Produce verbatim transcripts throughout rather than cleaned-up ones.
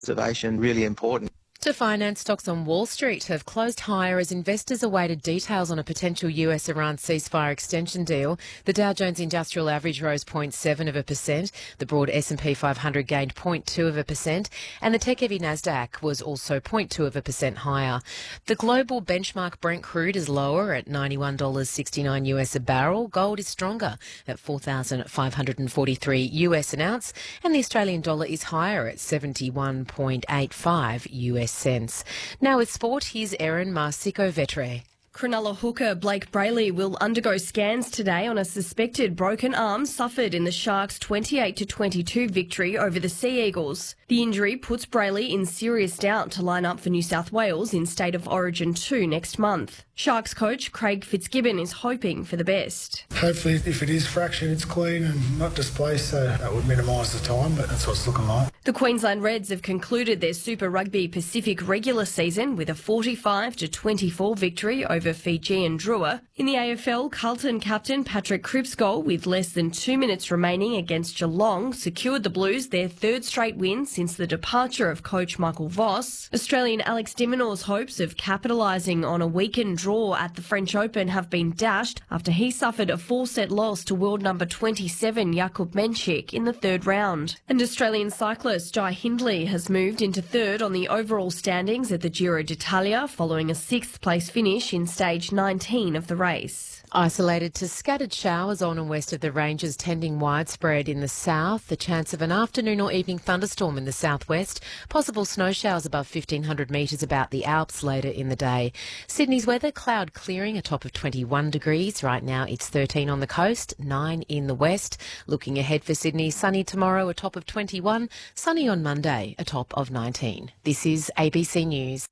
Observation really important. To finance, stocks on Wall Street have closed higher as investors awaited details on a potential U S Iran ceasefire extension deal. The Dow Jones Industrial Average rose zero point seven of a percent. The broad S and P five hundred gained zero point two of a percent, and the tech-heavy Nasdaq was also zero point two of a percent higher. The global benchmark Brent crude is lower at ninety-one dollars sixty-nine U S a barrel. Gold is stronger at four thousand five hundred forty-three U S an ounce, and the Australian dollar is higher at seventy-one point eight five U S cents. Now with sport, here's Erin Marsico-Vetre. Cronulla hooker Blake Brayley will undergo scans today on a suspected broken arm suffered in the Sharks' twenty-eight to twenty-two victory over the Sea Eagles. The injury puts Brayley in serious doubt to line up for New South Wales in State of Origin two next month. Sharks coach Craig Fitzgibbon is hoping for the best. Hopefully, if it is fractured, it's clean and not displaced, so that would minimise the time, but that's what it's looking like. The Queensland Reds have concluded their Super Rugby Pacific regular season with a forty-five to twenty-four victory over Fiji and Drua. In the A F L, Carlton captain Patrick Cripps' goal with less than two minutes remaining against Geelong secured the Blues their third straight win since the departure of coach Michael Voss. Australian Alex de Minaur's hopes of capitalising on a weakened draw at the French Open have been dashed after he suffered a four-set loss to world number twenty-seven Jakub Menchik in the third round. And Australian cyclist Jai Hindley has moved into third on the overall standings at the Giro d'Italia following a sixth place finish in stage nineteen of the race. Isolated to scattered showers on and west of the ranges, tending widespread in the south. The chance of an afternoon or evening thunderstorm in the southwest. Possible snow showers above fifteen hundred metres about the Alps later in the day. Sydney's weather, cloud clearing, a top of twenty-one degrees. Right now it's thirteen on the coast, nine in the west. Looking ahead for Sydney, sunny tomorrow, a top of twenty-one. Sunny on Monday, a top of nineteen. This is A B C News.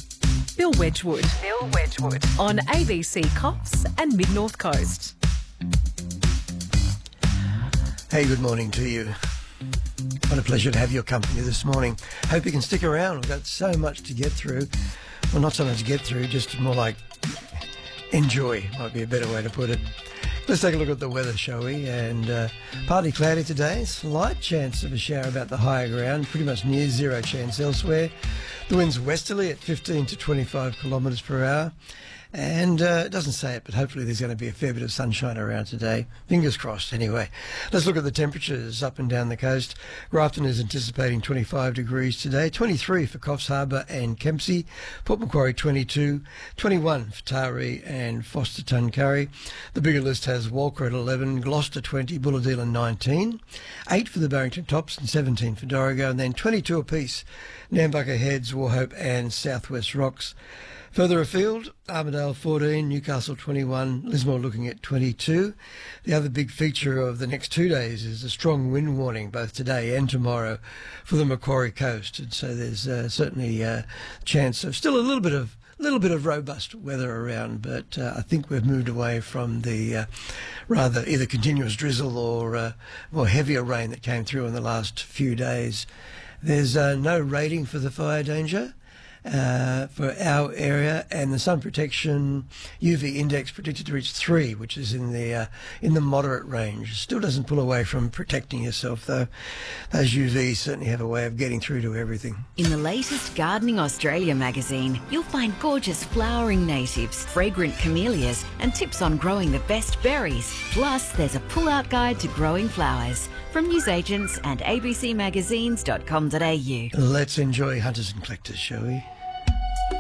Bill Wedgwood. Bill Wedgwood. On A B C Coffs and Mid-North Coast. Hey, good morning to you. What a pleasure to have your company this morning. Hope you can stick around. We've got so much to get through. Well, not so much to get through, just more like enjoy might be a better way to put it. Let's take a look at the weather, shall we? And uh, partly cloudy today, slight chance of a shower about the higher ground, pretty much near zero chance elsewhere. The wind's westerly at fifteen to twenty-five kilometres per hour. And uh, it doesn't say it, but hopefully there's going to be a fair bit of sunshine around today. Fingers crossed, anyway. Let's look at the temperatures up and down the coast. Grafton is anticipating twenty-five degrees today, twenty-three for Coffs Harbour and Kempsey, Port Macquarie twenty-two, twenty-one for Taree and Foster Tuncurry. The bigger list has Walker at eleven, Gloucester twenty, Bulahdelah nineteen, eight for the Barrington Tops and seventeen for Dorrigo, and then twenty-two apiece, Nambucca Heads, Warhope and Southwest Rocks. Further afield, Armidale fourteen, Newcastle twenty-one, Lismore looking at twenty-two. The other big feature of the next two days is a strong wind warning, both today and tomorrow, for the Macquarie coast. And so there's uh, certainly a chance of still a little bit of little bit of robust weather around, but uh, I think we've moved away from the uh, rather either continuous drizzle or uh, more heavier rain that came through in the last few days. There's uh, no rating for the fire danger Uh, for our area, and the sun protection U V index predicted to reach three, which is in the uh, in the moderate range. Still doesn't pull away from protecting yourself, though. Those U Vs certainly have a way of getting through to everything. In the latest Gardening Australia magazine, you'll find gorgeous flowering natives, fragrant camellias, and tips on growing the best berries. Plus, there's a pull-out guide to growing flowers from newsagents and a b c magazines dot com dot a u. Let's enjoy Hunters and Collectors, shall we?